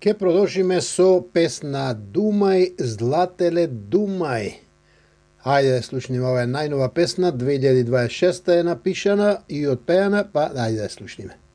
Ке продолжиме со песна Думај, злателе, думај. Хајде да слушниме, ова е најнова песна, 2026 е напишана и отпеана, па хајде да слушниме.